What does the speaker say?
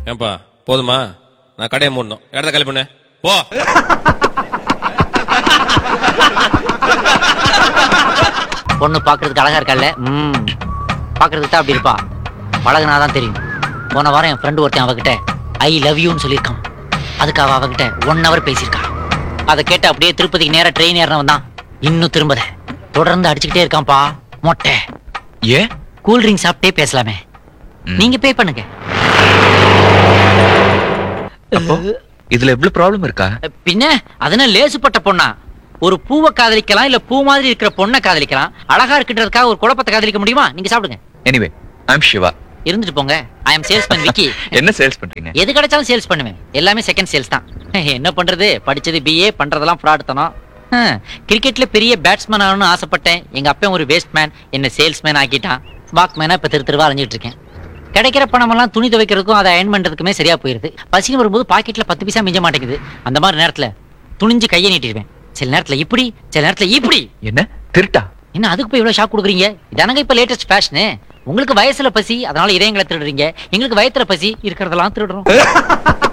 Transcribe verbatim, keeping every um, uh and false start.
ஏன்பா போதுமா? நான் கடையை மூடணும். இடத்த காலி பண்ணு போ. பொண்ணு பாக்குறதுக்கு அழகா இருக்கல்ல? ம் பாக்குறதுக்கு தான் அப்படி இருப்பா. பழகுனாதான் தெரியும். போன வாரம் என் ஃப்ரெண்டு ஒருத்தன் அவகிட்ட ஐ லவ் யூன்னு சொல்லியிருக்கான். அதுக்கு அவ அவகிட்ட ஒன் ஹவர் பேசியிருக்கான். அதை கேட்டு அப்படியே திருப்பதிக்கு நேரம் ட்ரெயின் ஏறினவன் தான் இன்னும் திரும்பல. தொடர்ந்து அடிச்சுக்கிட்டே இருக்கான்ப்பா மொட்டை. ஏ கூல் ட்ரிங்க் சாப்பிட்டே பேசலாமே. நீங்க பே பண்ணுங்க. இதுல எவ்வளவு ப்ராப்ளம் இருக்கா? பின்ன அதனால லேசுப்பட்ட பொண்ணா? ஒரு பூவை காதலிக்கலாம், இல்ல பூ மாதிரி இருக்கிற பொண்ணை காதலிக்கலாம். அழகா இருக்கின்றதுக்காக ஒரு குழப்பத்தை காதலிக்க முடியுமா? நீங்க சாப்பிடுங்க. எனிவே ஐ அம் சிவா. இருந்துட்டு போங்க. ஐ அம் சேல்ஸ்மேன் விக்கி. என்ன சேல்ஸ் பண்றீங்க? எது கிடைச்சாலும் சேல்ஸ் பண்ணுவேன். எல்லாமே செகண்ட் சேல்ஸ் தான். என்ன பண்றது, படிச்சது பிஏ, பண்றதெல்லாம் ஃப்ராட் தானோ. கிரிக்கெட்ல பெரிய பேட்ஸ்மேன் ஆகணும்னு ஆசைப்பட்டேன். எங்க அப்பா ஒரு வேஸ்ட்மேன், என்ன சேல்ஸ்மேன் ஆக்கிட்டான். வாக்மேனா இப்ப திரு திருவா அலைஞ்சிட்டு இருக்கேன். கிடைக்கிற பணம் எல்லாம் துணி துவைக்கிறதுக்கும் அதை அயன் பண்றதுக்குமே சரியா போயிருது. பசின்னு வரும்போது பாக்கெட்ல பத்து பைசா மிஞ்ச மாட்டேங்குது. அந்த மாதிரி நேரத்துல துணிஞ்சு கையை நீட்டிடுவேன். சில நேரத்துல இப்படி, சில நேரத்துல இப்படி. என்ன திருட்டா? என்ன அதுக்கு போய் இவ்வளவு ஷாக் கொடுக்குறீங்க? இதானங்க இப்ப லேட்டஸ்ட் ஃபேஷனு. உங்களுக்கு வயசுல பசி, அதனால இதயங்களை திருடுறீங்க. எங்களுக்கு வயத்துல பசி, இருக்கிறதெல்லாம் திருடுறோம்.